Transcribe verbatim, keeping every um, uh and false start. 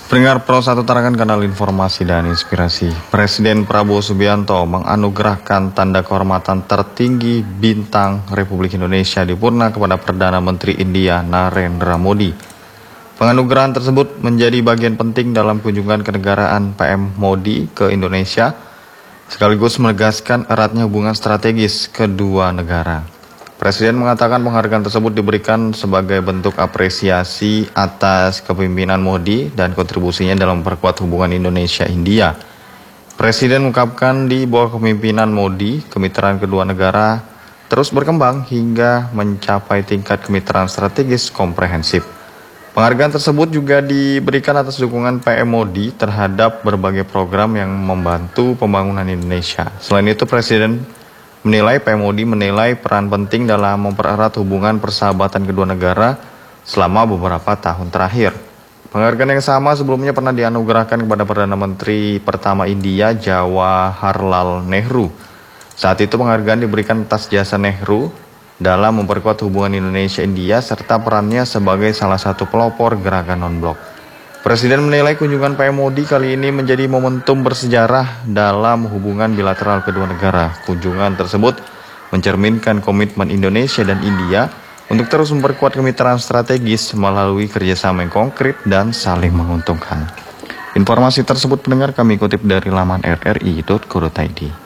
Pendengar Pro satu Tarakan, kanal informasi dan inspirasi. Presiden Prabowo Subianto menganugerahkan tanda kehormatan tertinggi Bintang Republik Indonesia Dipurna kepada Perdana Menteri India Narendra Modi. Penganugerahan tersebut menjadi bagian penting dalam kunjungan kenegaraan P M Modi ke Indonesia, sekaligus menegaskan eratnya hubungan strategis kedua negara. Presiden mengatakan penghargaan tersebut diberikan sebagai bentuk apresiasi atas kepemimpinan Modi dan kontribusinya dalam memperkuat hubungan Indonesia-India. Presiden mengungkapkan di bawah kepemimpinan Modi, kemitraan kedua negara terus berkembang hingga mencapai tingkat kemitraan strategis komprehensif. Penghargaan tersebut juga diberikan atas dukungan P M Modi terhadap berbagai program yang membantu pembangunan Indonesia. Selain itu, Presiden menilai P M Modi menilai peran penting dalam mempererat hubungan persahabatan kedua negara selama beberapa tahun terakhir. Penghargaan yang sama sebelumnya pernah dianugerahkan kepada Perdana Menteri pertama India, Jawaharlal Nehru. Saat itu penghargaan diberikan atas jasa Nehru dalam memperkuat hubungan Indonesia-India serta perannya sebagai salah satu pelopor gerakan non-blok. Presiden menilai kunjungan P M Modi kali ini menjadi momentum bersejarah dalam hubungan bilateral kedua negara. Kunjungan tersebut mencerminkan komitmen Indonesia dan India untuk terus memperkuat kemitraan strategis melalui kerjasama yang konkret dan saling menguntungkan. Informasi tersebut pendengar kami kutip dari laman r r i titik co titik i d.